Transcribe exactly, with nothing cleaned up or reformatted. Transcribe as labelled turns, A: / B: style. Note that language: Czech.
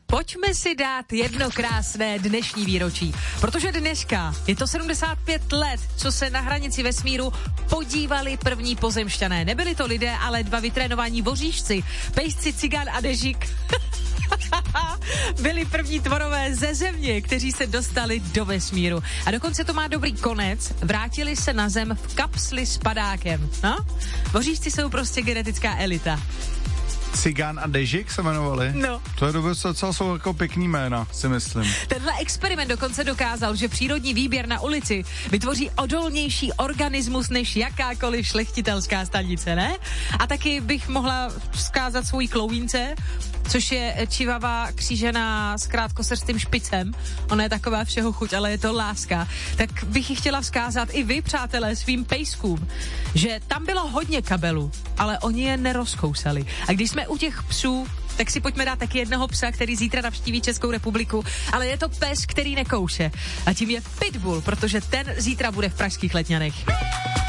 A: pojďme si dát jedno krásné dnešní výročí, protože dneska je to sedmdesát pět let, co se na hranici vesmíru podívali první pozemšťané. Nebyli to lidé, ale dva vytrénovaní voříšci, pejsci Cigán a Dežik. Byli první tvorové ze země, kteří se dostali do vesmíru. A dokonce to má dobrý konec. Vrátili se na zem v kapsli s padákem. No? Voříšci jsou prostě genetická elita.
B: Cigán a Dežik se jmenovali?
A: No.
B: To je dobře, docela jsou jako pěkný jména, si myslím.
A: Tenhle experiment dokonce dokázal, že přírodní výběr na ulici vytvoří odolnější organismus než jakákoliv šlechtitelská stanice, ne? A taky bych mohla vzkázat svojí klouínce, což je čivava křížená s krátkosrstým špicem. Ona je taková všeho chuť, ale je to láska. Tak bych ji chtěla vzkázat i vy, přátelé, svým pejskům, že tam bylo hodně kabelů, ale oni je nerozkousali. A když jsme u těch psů, tak si pojďme dát taky jednoho psa, který zítra navštíví Českou republiku, ale je to pes, který nekouše. A tím je Pitbull, protože ten zítra bude v pražských Letňanech.